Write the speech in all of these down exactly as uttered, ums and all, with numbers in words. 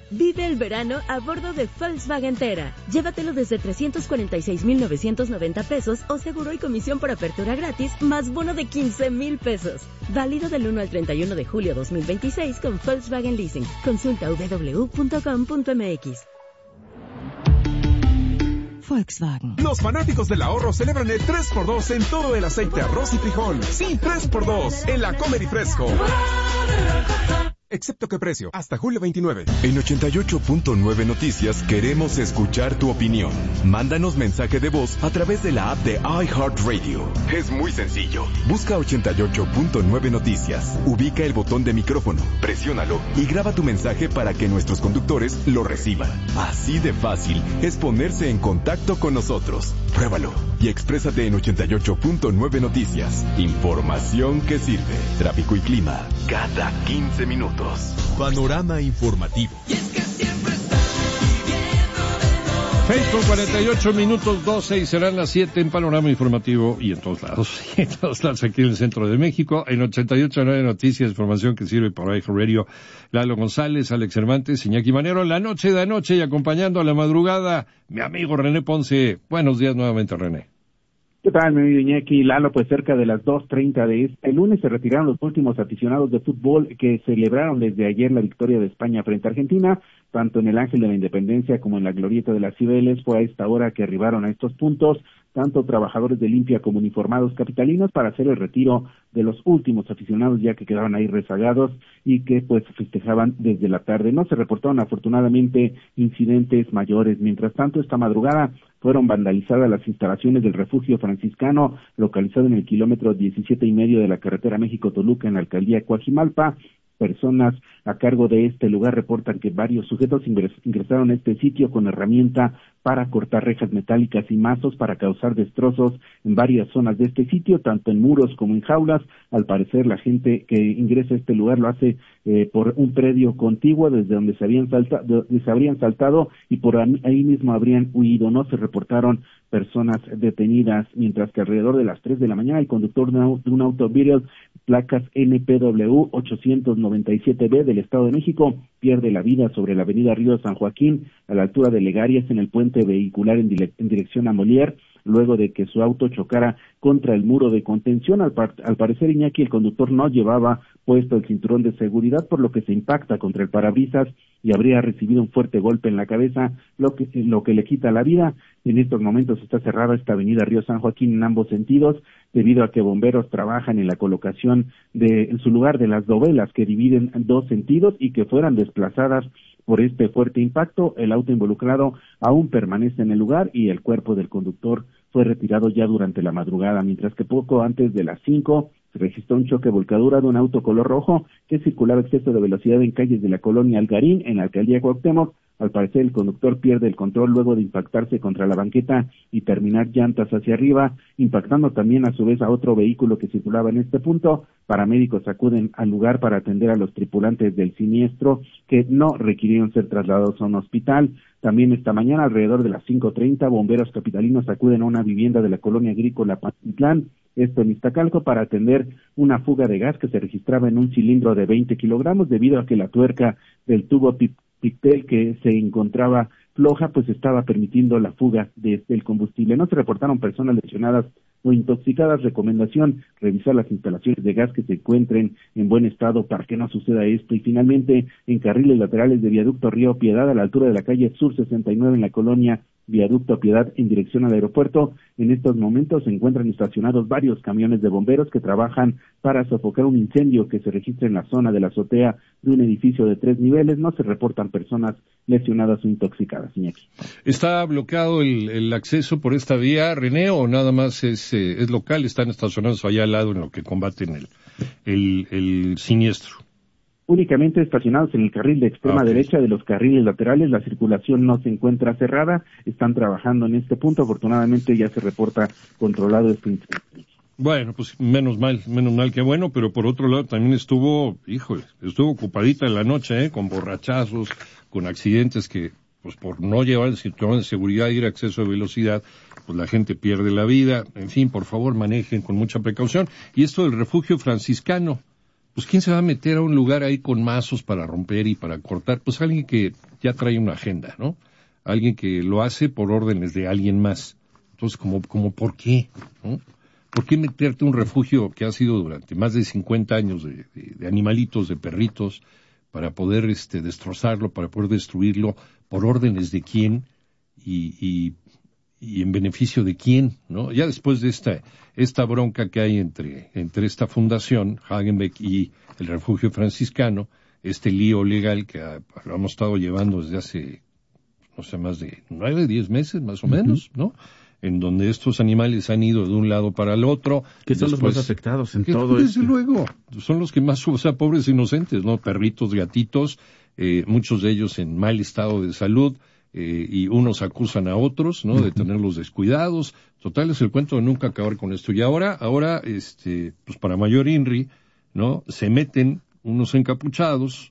Vive el verano a bordo de Volkswagen Tera. Llévatelo desde trescientos cuarenta y seis mil novecientos noventa pesos o seguro y comisión por apertura gratis más bono de quince mil pesos. Válido del uno al treinta y uno de julio dos mil veintiséis con Volkswagen Leasing. Consulta doble u doble u doble u punto com punto m x. Volkswagen. Los fanáticos del ahorro celebran el tres por dos en todo el aceite, arroz y frijol. Sí, tres por dos en la Comer y Fresco. Excepto qué precio, hasta julio veintinueve. En ochenta y ocho punto nueve Noticias queremos escuchar tu opinión. Mándanos mensaje de voz a través de la app de iHeartRadio. Es muy sencillo. Busca ochenta y ocho punto nueve Noticias. Ubica el botón de micrófono, presiónalo y graba tu mensaje para que nuestros conductores lo reciban. Así de fácil es ponerse en contacto con nosotros. Pruébalo y exprésate en ochenta y ocho punto nueve Noticias. Información que sirve. Tráfico y clima cada quince minutos. Panorama informativo. seis con cuarenta y ocho minutos, doce y serán las siete en Panorama Informativo y en todos lados, y en todos lados aquí en el centro de México, en ochenta y ocho punto nueve Noticias, información que sirve para iHeartRadio. Lalo González, Alex Cervantes, Iñaki Manero, la noche de anoche y acompañando a la madrugada, mi amigo René Ponce. Buenos días nuevamente, René. ¿Qué tal, mi amigo Iñaki? Lalo, pues cerca de las dos treinta de este lunes se retiraron los últimos aficionados de fútbol que celebraron desde ayer la victoria de España frente a Argentina, tanto en el Ángel de la Independencia como en la Glorieta de las Cibeles. Fue a esta hora que arribaron a estos puntos tanto trabajadores de limpia como uniformados capitalinos para hacer el retiro de los últimos aficionados ya que quedaban ahí rezagados y que pues festejaban desde la tarde. No se reportaron afortunadamente incidentes mayores. Mientras tanto, esta madrugada fueron vandalizadas las instalaciones del refugio franciscano localizado en el kilómetro diecisiete y medio de la carretera México-Toluca en la alcaldía Coajimalpa. Personas a cargo de este lugar reportan que varios sujetos ingresaron a este sitio con herramienta para cortar rejas metálicas y mazos para causar destrozos en varias zonas de este sitio, tanto en muros como en jaulas. Al parecer, la gente que ingresa a este lugar lo hace eh, por un predio contiguo desde donde se habían saltado, se habrían saltado y por ahí mismo habrían huido. No se reportaron personas detenidas, mientras que alrededor de las tres de la mañana el conductor de un, de un auto Beetle placas N P W ochocientos noventa y siete B del Estado de México pierde la vida sobre la avenida Río San Joaquín a la altura de Legarias en el puente vehicular en, dire- en dirección a Molière, luego de que su auto chocara contra el muro de contención. Al, par- al parecer, Iñaki, el conductor no llevaba puesto el cinturón de seguridad, por lo que se impacta contra el parabrisas y habría recibido un fuerte golpe en la cabeza, lo que, lo que le quita la vida. En estos momentos está cerrada esta avenida Río San Joaquín en ambos sentidos, debido a que bomberos trabajan en la colocación de, en su lugar de las dovelas que dividen dos sentidos y que fueran desplazadas por este fuerte impacto. El auto involucrado aún permanece en el lugar y el cuerpo del conductor fue retirado ya durante la madrugada, mientras que poco antes de las cinco se registró un choque volcadura de un auto color rojo que circulaba a exceso de velocidad en calles de la colonia Algarín, en la alcaldía Cuauhtémoc. Al parecer, el conductor pierde el control luego de impactarse contra la banqueta y terminar llantas hacia arriba, impactando también a su vez a otro vehículo que circulaba en este punto. Paramédicos acuden al lugar para atender a los tripulantes del siniestro, que no requirieron ser trasladados a un hospital. También esta mañana, alrededor de las cinco treinta, bomberos capitalinos acuden a una vivienda de la colonia agrícola Pantitlán, esto en Iztacalco, para atender una fuga de gas que se registraba en un cilindro de veinte kilogramos, debido a que la tuerca del tubo Pictel que se encontraba floja, pues estaba permitiendo la fuga de, del combustible. No se reportaron personas lesionadas o intoxicadas. Recomendación: revisar las instalaciones de gas que se encuentren en buen estado para que no suceda esto. Y finalmente, en carriles laterales de Viaducto Río Piedad, a la altura de la calle Sur sesenta y nueve en la colonia Viaducto Piedad en dirección al aeropuerto, en estos momentos se encuentran estacionados varios camiones de bomberos que trabajan para sofocar un incendio que se registra en la zona de la azotea de un edificio de tres niveles. No se reportan personas lesionadas o intoxicadas, Iñaki. ¿Está bloqueado el, el acceso por esta vía, René, o nada más es, eh, es local? ¿Están estacionados allá al lado en lo que combaten el, el, el siniestro? Únicamente estacionados en el carril de extrema okay. derecha de los carriles laterales. La circulación no se encuentra cerrada, están trabajando en este punto. Afortunadamente ya se reporta controlado este incendio. Bueno, pues menos mal, menos mal que bueno, pero por otro lado también estuvo, híjole, estuvo ocupadita en la noche, ¿eh? Con borrachazos, con accidentes que, pues por no llevar el cinturón de seguridad y ir a exceso de velocidad, pues la gente pierde la vida. En fin, por favor, manejen con mucha precaución. Y esto del refugio franciscano, pues ¿quién se va a meter a un lugar ahí con mazos para romper y para cortar? Pues alguien que ya trae una agenda, ¿no? Alguien que lo hace por órdenes de alguien más. Entonces, como, como ¿por qué? ¿No? ¿Por qué meterte a un refugio que ha sido durante más de cincuenta años de, de, de animalitos, de perritos, para poder este, destrozarlo, para poder destruirlo, por órdenes de quién y, y, y en beneficio de quién, ¿no? Ya después de esta, esta bronca que hay entre, entre esta fundación, Hagenbeck, y el refugio franciscano, este lío legal que ha, lo hemos estado llevando desde hace, no sé, más de nueve, diez meses, más o menos, ¿no? En donde estos animales han ido de un lado para el otro. Que son después, los más afectados en que, todo desde esto. Desde luego, son los que más, o sea, pobres inocentes, ¿no? Perritos, gatitos, eh, muchos de ellos en mal estado de salud, eh, y unos acusan a otros, ¿no? Uh-huh. De tenerlos descuidados. Total, es el cuento de nunca acabar con esto. Y ahora, ahora, este, pues para mayor INRI, ¿no? Se meten unos encapuchados,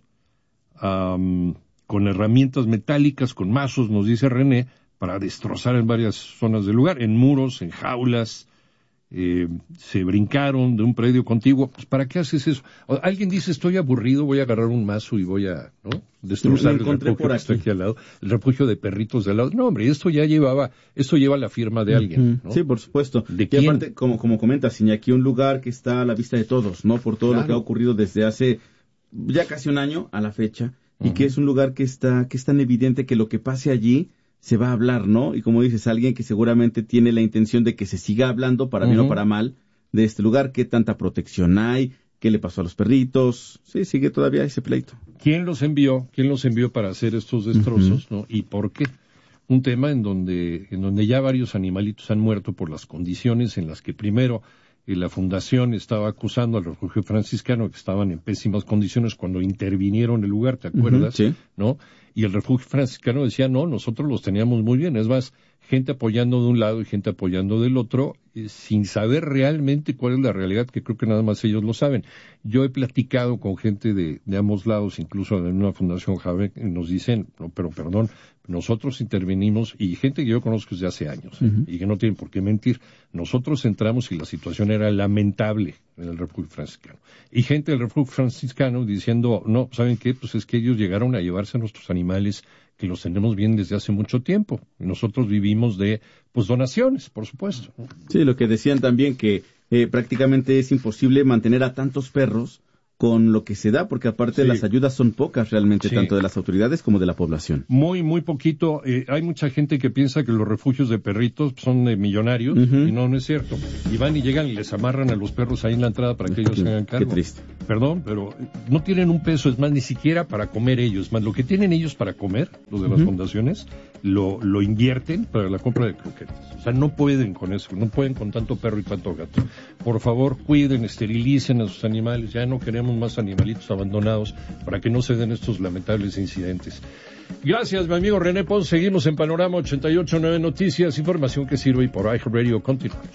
um, con herramientas metálicas, con mazos, nos dice René, para destrozar en varias zonas del lugar, en muros, en jaulas, eh, se brincaron de un predio contiguo. Pues, ¿para qué haces eso? O, alguien dice, estoy aburrido, voy a agarrar un mazo y voy a, ¿no? Destrozar el refugio por que está aquí al lado, el refugio de perritos de al lado. No, hombre, esto ya llevaba, esto lleva la firma de alguien, ¿no? Sí, por supuesto. ¿De y quién? aparte, como, como comentas, Iñaki, un lugar que está a la vista de todos, ¿no? Por todo claro. lo que ha ocurrido desde hace ya casi un año a la fecha, uh-huh. y que es un lugar que está, que es tan evidente que lo que pase allí se va a hablar, ¿no? Y como dices, alguien que seguramente tiene la intención de que se siga hablando, para uh-huh. bien o para mal, de este lugar, qué tanta protección hay, qué le pasó a los perritos. Sí, sigue todavía ese pleito. ¿Quién los envió? ¿Quién los envió para hacer estos destrozos, uh-huh. ¿no? ¿Y por qué? Un tema en donde, en donde ya varios animalitos han muerto por las condiciones en las que primero eh, la fundación estaba acusando al refugio franciscano que estaban en pésimas condiciones cuando intervinieron el lugar, ¿te acuerdas? Uh-huh, sí. ¿No? Y el refugio franciscano decía, no, nosotros los teníamos muy bien. Es más, gente apoyando de un lado y gente apoyando del otro, eh, sin saber realmente cuál es la realidad, que creo que nada más ellos lo saben. Yo he platicado con gente de, de ambos lados, incluso en una fundación Hagenbeck, y nos dicen, no, pero perdón, nosotros intervenimos, y gente que yo conozco desde hace años, uh-huh. y que no tienen por qué mentir, nosotros entramos y la situación era lamentable en el refugio franciscano. Y gente del refugio franciscano diciendo, no, ¿saben qué? Pues es que ellos llegaron a llevarse a nuestros animales que los tenemos bien desde hace mucho tiempo. Nosotros vivimos de, pues, donaciones, por supuesto. Sí, lo que decían también que eh, prácticamente es imposible mantener a tantos perros con lo que se da, porque aparte sí. las ayudas son pocas realmente, sí. tanto de las autoridades como de la población. Muy, muy poquito. Eh, hay mucha gente que piensa que los refugios de perritos son eh, millonarios, uh-huh. y no, no es cierto. Y van y llegan y les amarran a los perros ahí en la entrada para que ellos se hagan cargo. Qué triste. Perdón, pero no tienen un peso, es más, ni siquiera para comer ellos. Más, lo que tienen ellos para comer, los de las uh-huh. fundaciones, lo, lo invierten para la compra de croquetas. O sea, no pueden con eso, no pueden con tanto perro y tanto gato. Por favor, cuiden, esterilicen a sus animales, ya no queremos más animalitos abandonados para que no se den estos lamentables incidentes. Gracias, mi amigo René Pons. Seguimos en Panorama ochenta y ocho punto nueve Noticias, información que sirve y por iHeartRadio. Continuamos.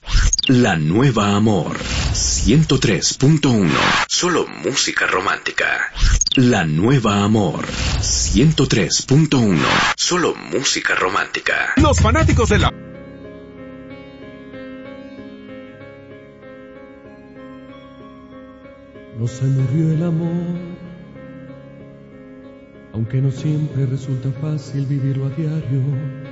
La Nueva Amor ciento tres punto uno. Solo música romántica. La Nueva Amor ciento tres punto uno. Solo música romántica. Los fanáticos de la... No se murió el amor, aunque no siempre resulta fácil vivirlo a diario.